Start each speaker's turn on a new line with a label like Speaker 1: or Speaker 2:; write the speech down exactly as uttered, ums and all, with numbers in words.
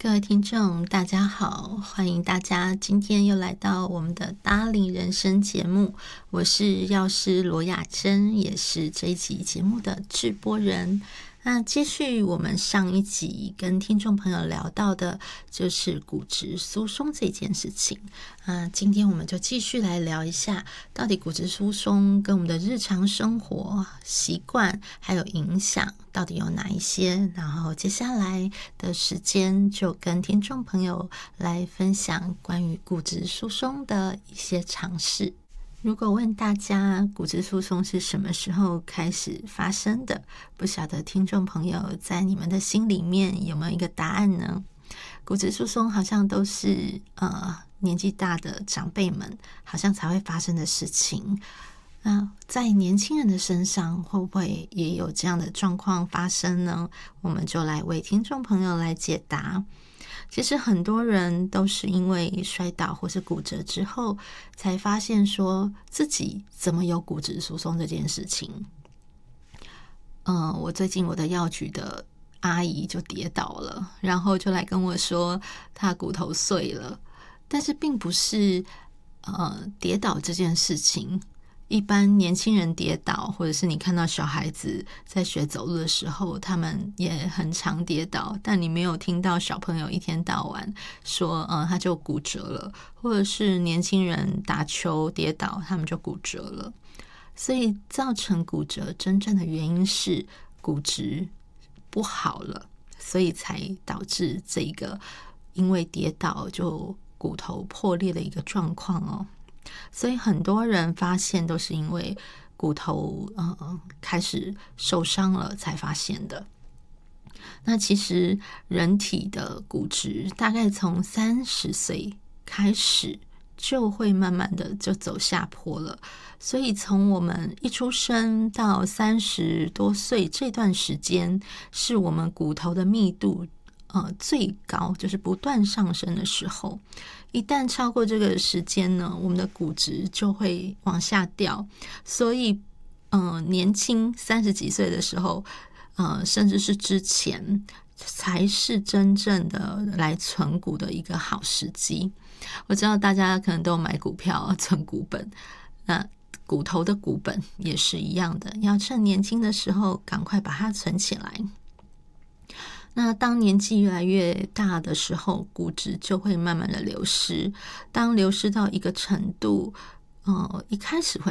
Speaker 1: 各位听众大家好，欢迎大家今天又来到我们的搭领人生节目，我是药师罗雅珍，也是这一集节目的制播人。那继续我们上一集跟听众朋友聊到的就是骨质疏松这件事情，啊，今天我们就继续来聊一下到底骨质疏松跟我们的日常生活习惯还有影响到底有哪一些，然后接下来的时间就跟听众朋友来分享关于骨质疏松的一些尝试。如果问大家骨质疏松是什么时候开始发生的，不晓得听众朋友在你们的心里面有没有一个答案呢？骨质疏松好像都是呃年纪大的长辈们好像才会发生的事情，那在年轻人的身上会不会也有这样的状况发生呢？我们就来为听众朋友来解答。其实很多人都是因为摔倒或是骨折之后才发现说自己怎么有骨质疏松这件事情。嗯、呃，我最近我的药局的阿姨就跌倒了，然后就来跟我说她骨头碎了，但是并不是呃跌倒这件事情。一般年轻人跌倒，或者是你看到小孩子在学走路的时候，他们也很常跌倒，但你没有听到小朋友一天到晚说呃他就骨折了，或者是年轻人打球跌倒他们就骨折了。所以造成骨折真正的原因是骨质不好了，所以才导致这个因为跌倒就骨头破裂的一个状况哦。所以很多人发现都是因为骨头呃开始受伤了才发现的。那其实人体的骨质大概从三十岁开始就会慢慢的就走下坡了，所以从我们一出生到三十多岁这段时间是我们骨头的密度呃最高，就是不断上升的时候。一旦超过这个时间呢，我们的骨质就会往下掉，所以呃年轻三十几岁的时候呃甚至是之前才是真正的来存股的一个好时机。我知道大家可能都有买股票存股本，那骨头的股本也是一样的，要趁年轻的时候赶快把它存起来。那当年纪越来越大的时候，骨质就会慢慢的流失。当流失到一个程度，呃，一开始会